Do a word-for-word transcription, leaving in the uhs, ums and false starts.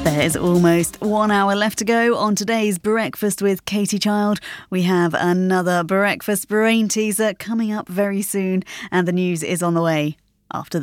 There's almost one hour left to go on today's Breakfast with Katie Child. We have another Breakfast Brain teaser coming up very soon, and the news is on the way after this.